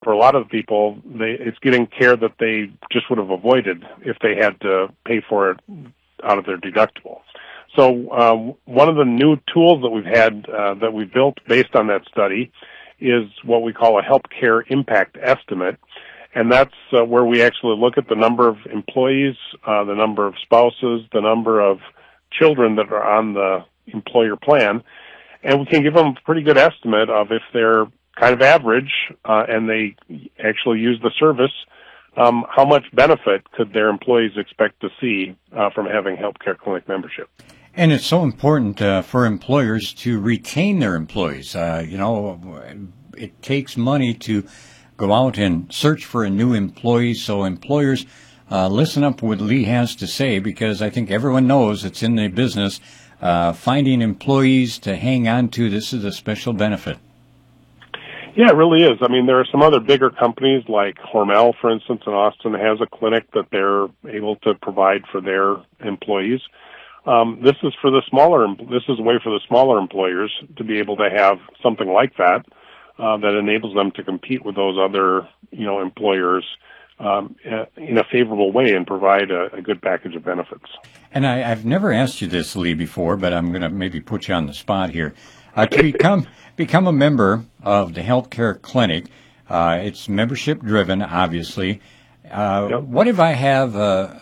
for a lot of people, it's getting care that they just would have avoided if they had to pay for it out of their deductible. So one of the new tools that we've had that we built based on that study is what we call a healthcare impact estimate, and that's where we actually look at the number of employees, the number of spouses, the number of children that are on the employer plan, and we can give them a pretty good estimate of if they're kind of average and they actually use the service, how much benefit could their employees expect to see from having healthcare clinic membership. And it's so important for employers to retain their employees. It takes money to go out and search for a new employee. So employers, listen up what Lee has to say, because I think everyone knows it's in the business. Finding employees to hang on to, this is a special benefit. Yeah, it really is. I mean, there are some other bigger companies like Hormel, for instance, in Austin has a clinic that they're able to provide for their employees. This is a way for the smaller employers to be able to have something like that that enables them to compete with those other, employers in a favorable way and provide a good package of benefits. And I've never asked you this, Lee, before, but I'm going to maybe put you on the spot here. To become a member of the healthcare clinic, it's membership driven, obviously. Yep. What if I have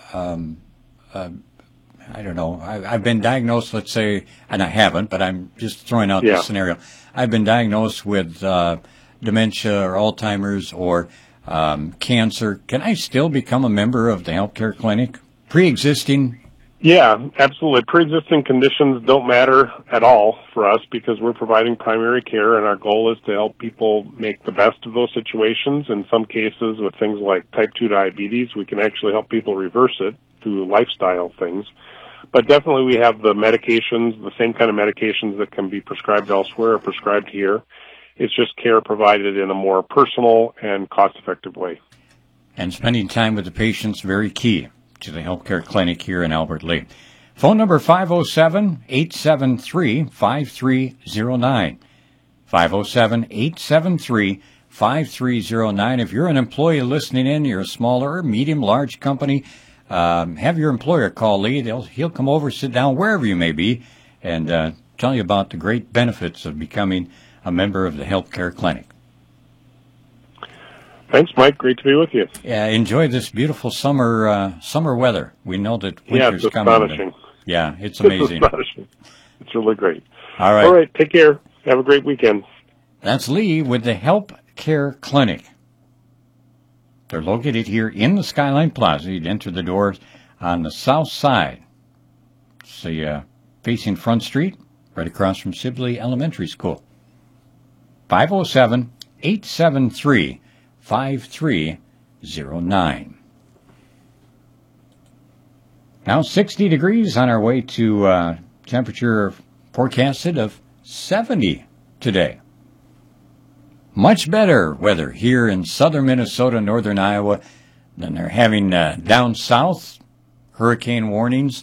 I don't know, I've been diagnosed, let's say, and I haven't, but I'm just throwing out this scenario. I've been diagnosed with dementia or Alzheimer's or cancer. Can I still become a member of the healthcare clinic? Pre-existing? Yeah, absolutely. Pre-existing conditions don't matter at all for us because we're providing primary care, and our goal is to help people make the best of those situations. In some cases, with things like type 2 diabetes, we can actually help people reverse it through lifestyle things. But definitely we have the medications, the same kind of medications that can be prescribed elsewhere are prescribed here. It's just care provided in a more personal and cost-effective way. And spending time with the patients, very key to the healthcare clinic here in Albert Lea. Phone number 507-873-5309. 507-873-5309. If you're an employee listening in, you're a smaller, medium, large company, have your employer call Lee. He'll come over, sit down, wherever you may be, and tell you about the great benefits of becoming a member of the healthcare clinic. Thanks, Mike. Great to be with you. Yeah, enjoy this beautiful summer weather. We know that winter's coming. Astonishing. Yeah, it's amazing. It's astonishing. It's really great. All right. All right. Take care. Have a great weekend. That's Lee with the Healthcare Clinic. They're located here in the Skyline Plaza. You'd enter the doors on the south side. See, facing Front Street, right across from Sibley Elementary School. 507-873-5309. Now 60 degrees on our way to temperature forecasted of 70 today. Much better weather here in southern Minnesota, northern Iowa than they're having down south. Hurricane warnings.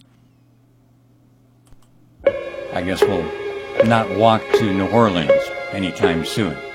I guess we'll not walk to New Orleans anytime soon.